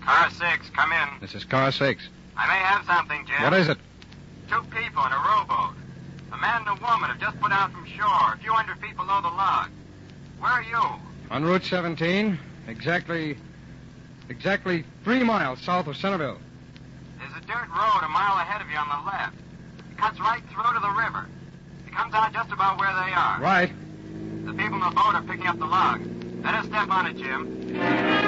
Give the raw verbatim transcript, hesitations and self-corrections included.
Car six, come in. This is car six. I may have something, Jim. What is it? Two people in a rowboat. A man and a woman have just put out from shore, a few hundred feet below the log. Where are you? On Route seventeen, exactly, exactly three miles south of Centerville. There's a dirt road a mile ahead of you on the left. It cuts right through to the river. It comes out just about where they are. Right. The people in the boat are picking up the log. Let us step on it, Jim.